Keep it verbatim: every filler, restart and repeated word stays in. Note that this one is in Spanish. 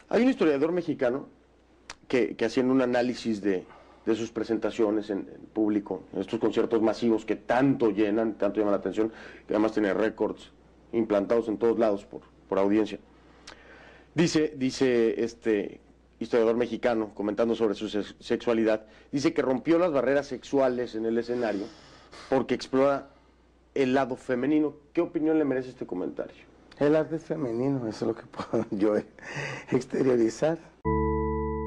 Hay un historiador mexicano que, que haciendo un análisis de, de sus presentaciones en, en público, en estos conciertos masivos que tanto llenan, tanto llaman la atención, que además tiene récords implantados en todos lados por, por audiencia. Dice, dice este historiador mexicano, comentando sobre su sexualidad, dice que rompió las barreras sexuales en el escenario porque explora el lado femenino. ¿Qué opinión le merece este comentario? El arte es femenino, eso es lo que puedo yo exteriorizar.